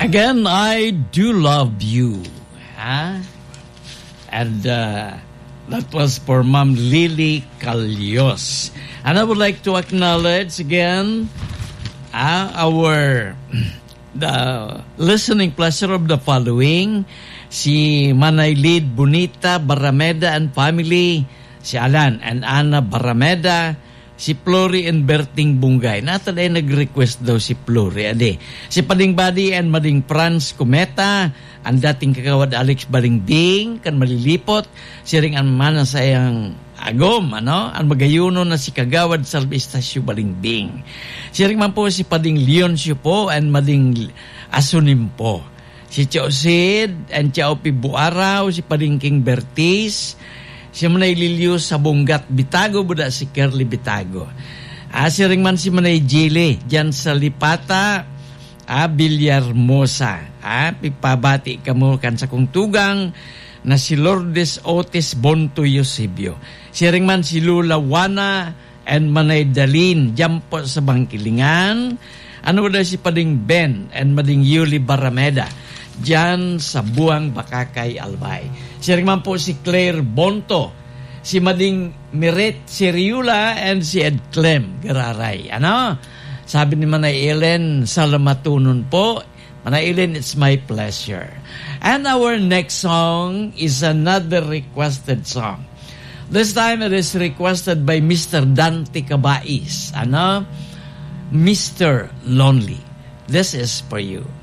Again, I do love you. Huh? And that was for Ma'am Lily Calyos. And I would like to acknowledge again the listening pleasure of the following. Si Manay Lid Bonita Barameda and family, si Alan and Ana Barameda, si Flory and Berting Bungay. Nata ay nag-request daw si Flory. Ade. Si Pading Badi and Mading Franz Cometa, ang dating kagawad Alex Balingding, kan malilipot, si ring ang mana sayang agom, ang magayuno na si kagawad Salvestasyo Balingding. Si ring man po si Pading Leoncio po and Mading Asunim po. Si Chao Sid and Chao Pibuaraw, si Pading King Bertis, si Manay Lilio sa Bunggat Bitago, buda si Kerly Bitago. Si ring man si Manay Jili, dyan sa Lipata, Villarmosa. Pipabati ka mo kan sa kong tugang na si Lourdes Otis Bonto Eusebio. Si ring man si Lula Wana and Manay Dalin, dyan po sa Bangkilingan. Ano si Pading Ben and Mading Yuli Barameda, dyan sa Buang Bakakay, Albay. Si ring man po si Claire Bonto, si Mading Miret Siriula and si Ed Clem Gararay. Sabi ni Manay Ellen, salamatunon po. Manay Ellen, it's my pleasure. And our next song is another requested song. This time it is requested by Mr. Dante Cabais. Mr. Lonely. This is for you.